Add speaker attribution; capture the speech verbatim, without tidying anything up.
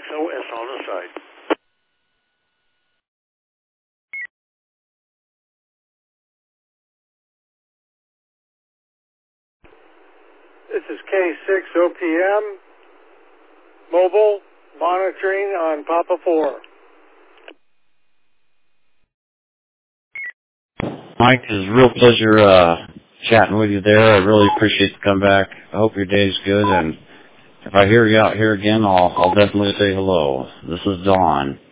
Speaker 1: O S on the side. This is K six O P M, mobile, monitoring on Papa four.
Speaker 2: Mike, it was a real pleasure uh, chatting with you there. I really appreciate you coming back. I hope your day's good, and if I hear you out here again, I'll, I'll definitely say hello. This is Don.